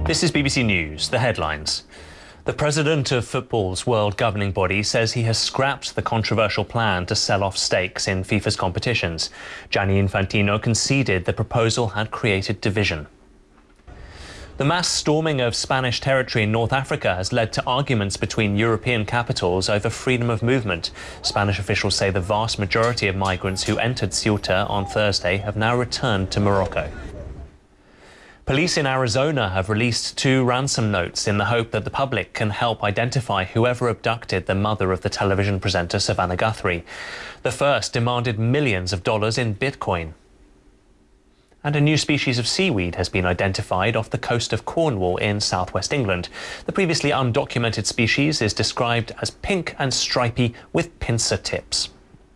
This is BBC News, the headlines. The president of football's world governing body says he has scrapped the controversial plan to sell off stakes in FIFA's competitions. Gianni Infantino conceded the proposal had created division. The mass storming of Spanish territory in North Africa has led to arguments between European capitals over freedom of movement. Spanish officials say the vast majority of migrants who entered Ceuta on Thursday have now returned to Morocco. Police in Arizona have released 2 ransom notes in the hope that the public can help identify whoever abducted the mother of the television presenter Savannah Guthrie. The first demanded millions of dollars in Bitcoin. And a new species of seaweed has been identified off the coast of Cornwall in southwest England. The previously undocumented species is described as pink and stripy with pincer tips.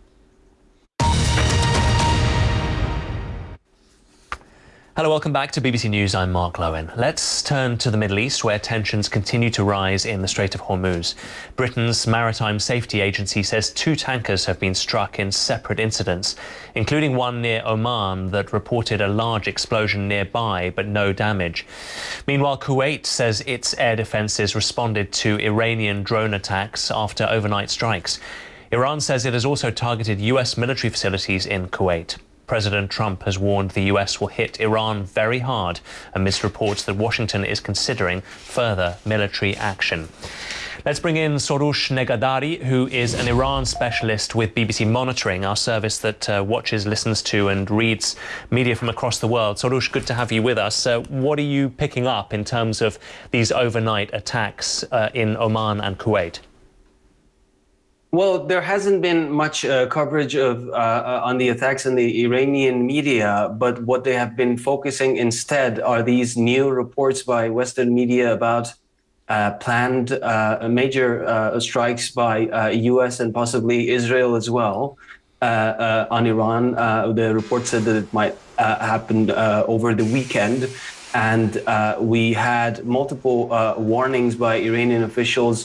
Hello, welcome back to BBC News. I'm Mark Lowen. Let's turn to the Middle East, where tensions continue to rise in the Strait of Hormuz. Britain's Maritime Safety Agency says 2 tankers have been struck in separate incidents, including one near Oman that reported a large explosion nearby but no damage. Meanwhile, Kuwait says its air defences responded to Iranian drone attacks after overnight strikes. Iran says it has also targeted US military facilities in Kuwait. President Trump has warned the US will hit Iran very hard amidst reports that Washington is considering further military action. Let's bring in Soroush Negadari, who is an Iran specialist with BBC Monitoring, our service that watches, listens to and reads media from across the world. Soroush, good to have you with us. What are you picking up in terms of these overnight attacks in Oman and Kuwait? Well, there hasn't been much coverage of on the attacks in the Iranian media, but what they have been focusing instead are these new reports by Western media about planned major strikes by US and possibly Israel as well on Iran. The report said that it might happen over the weekend. And we had multiple warnings by Iranian officials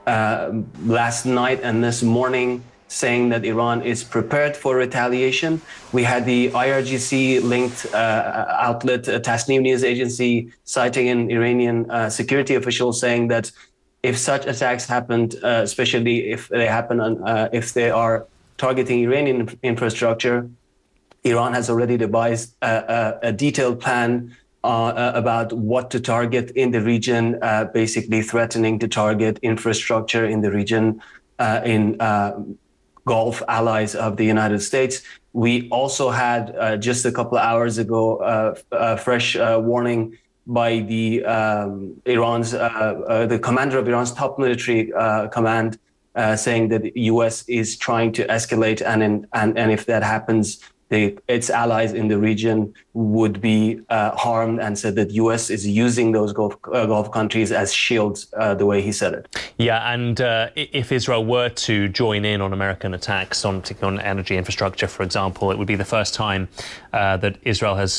last night and this morning saying that Iran is prepared for retaliation. We had the IRGC-linked outlet, Tasnim News Agency, citing an Iranian security official saying that if such attacks happened, especially if they happen, if they are targeting Iranian infrastructure, Iran has already devised a detailed plan about what to target in the region, basically threatening to target infrastructure in the region in Gulf allies of the United States. We also had just a couple of hours ago a fresh warning by the the commander of Iran's top military command, saying that the U.S. is trying to escalate, and if that happens, its allies in the region would be harmed, and said that U.S. is using those Gulf countries as shields, the way he said it. Yeah, and if Israel were to join in on American attacks, particularly on energy infrastructure, for example, it would be the first time that Israel has